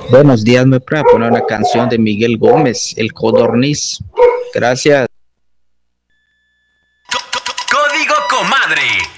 Buenos días, me puede poner una canción de Miguel Gómez, El Codorniz. Gracias. Código Comadre.